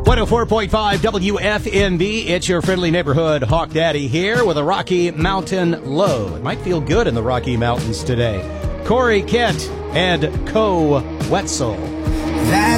104.5 WFNB. It's your friendly neighborhood Hawk Daddy here with a Rocky Mountain low. It might feel good in the Rocky Mountains today. Corey Kent and Co. Wetzel.